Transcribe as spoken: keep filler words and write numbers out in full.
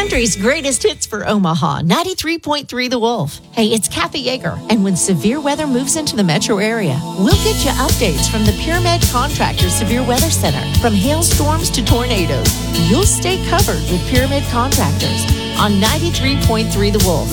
country's greatest hits for Omaha, ninety-three point three The Wolf. Hey, it's Kathy Yeager, and when severe weather moves into the metro area, we'll get you updates from the PureMed Contractors Severe Weather Center. From hailstorms to tornadoes, you'll stay covered with PureMed Contractors on ninety-three point three The Wolf.